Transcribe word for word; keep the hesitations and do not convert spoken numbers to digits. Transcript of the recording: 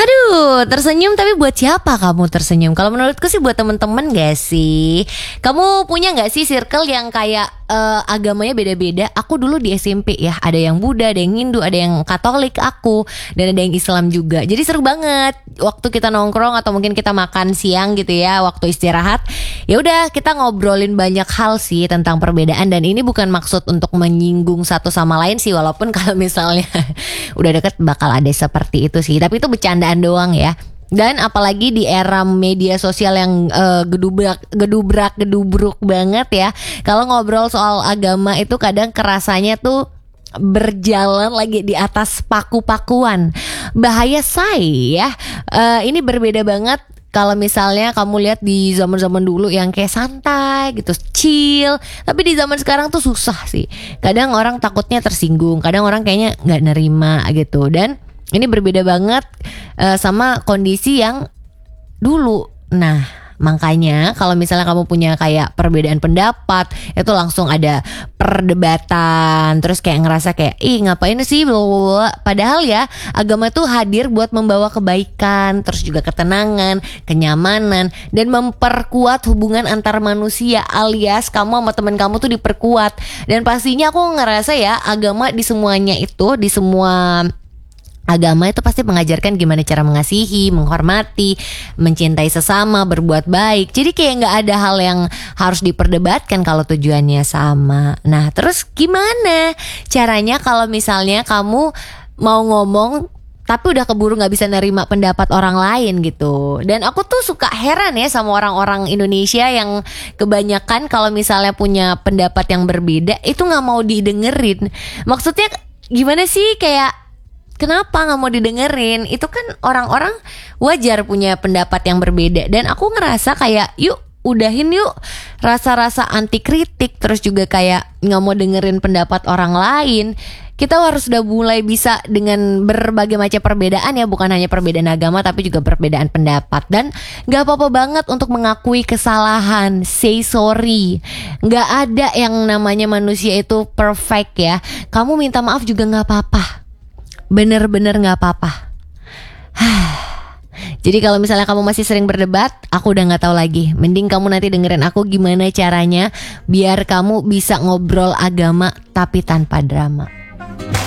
Aduh, tersenyum tapi buat siapa kamu tersenyum? Kalau menurutku sih buat temen-temen gak sih? Kamu punya gak sih circle yang kayak uh, agamanya beda-beda? Aku dulu di S M P ya, ada yang Buddha, ada yang Hindu, ada yang Katolik aku, dan ada yang Islam juga. Jadi seru banget waktu kita nongkrong atau mungkin kita makan siang gitu ya, waktu istirahat. Ya udah, kita ngobrolin banyak hal sih tentang perbedaan, dan ini bukan maksud untuk menyinggung satu sama lain sih, walaupun kalau misalnya udah deket bakal ada seperti itu sih. Tapi itu bercandaan doang ya. Dan apalagi di era media sosial yang uh, gedubrak, gedubrak, gedubruk banget ya. Kalau ngobrol soal agama itu kadang kerasanya tuh berjalan lagi di atas paku-pakuan. Bahaya say ya. Uh, ini berbeda banget kalau misalnya kamu lihat di zaman-zaman dulu yang kayak santai gitu, chill. Tapi di zaman sekarang tuh susah sih. Kadang orang takutnya tersinggung, kadang orang kayaknya nggak nerima gitu. Dan ini berbeda banget uh, sama kondisi yang dulu. Nah, makanya kalau misalnya kamu punya kayak perbedaan pendapat, itu langsung ada perdebatan. Terus kayak ngerasa kayak, ih ngapain sih blablabla. Padahal ya agama tuh hadir buat membawa kebaikan, terus juga ketenangan, kenyamanan, dan memperkuat hubungan antar manusia, alias kamu sama teman kamu tuh diperkuat. Dan pastinya aku ngerasa ya agama di semuanya itu, di semua agama itu pasti mengajarkan gimana cara mengasihi, menghormati, mencintai sesama, berbuat baik. Jadi kayak gak ada hal yang harus diperdebatkan kalau tujuannya sama. Nah terus gimana caranya kalau misalnya kamu mau ngomong tapi udah keburu gak bisa nerima pendapat orang lain gitu. Dan aku tuh suka heran ya sama orang-orang Indonesia yang kebanyakan kalau misalnya punya pendapat yang berbeda itu gak mau didengerin. Maksudnya gimana sih, kayak kenapa gak mau didengerin? Itu kan orang-orang wajar punya pendapat yang berbeda. Dan aku ngerasa kayak yuk udahin yuk rasa-rasa anti kritik, terus juga kayak gak mau dengerin pendapat orang lain. Kita harus udah mulai bisa dengan berbagai macam perbedaan ya, bukan hanya perbedaan agama tapi juga perbedaan pendapat. Dan gak apa-apa banget untuk mengakui kesalahan, say sorry. Gak ada yang namanya manusia itu perfect ya. Kamu minta maaf juga gak apa-apa, bener-bener gak apa-apa. Jadi kalau misalnya kamu masih sering berdebat, aku udah gak tahu lagi. Mending kamu nanti dengerin aku gimana caranya biar kamu bisa ngobrol agama tapi tanpa drama.